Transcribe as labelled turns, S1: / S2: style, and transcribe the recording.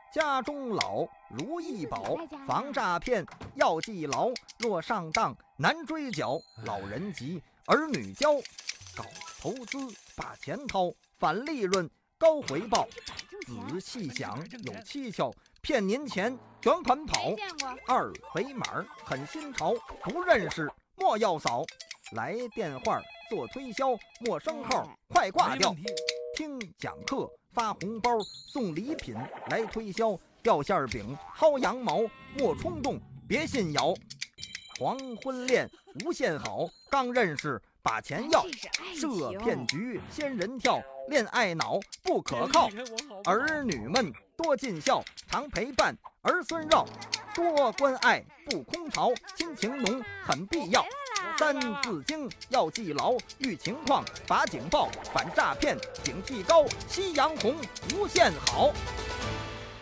S1: 家中老，如意宝，防诈骗要记牢。若上当难追缴，老人急，儿女教。搞投资把钱掏，返利润高回报。仔细想有蹊跷，骗您钱卷款跑。二维码很新潮，不认识莫要扫。来电话做推销，陌生号快挂掉。听讲课发红包，送礼品来推销。掉馅饼薅羊毛，莫冲动别信谣。黄昏恋无限好，刚认识把钱要。设骗局仙人跳，恋爱脑不可靠。儿女们多尽孝，常陪伴儿孙绕。多关爱不空巢，亲情浓很必要。三字经要记牢，遇情况把警报，反诈骗警惕高。夕阳红无限好。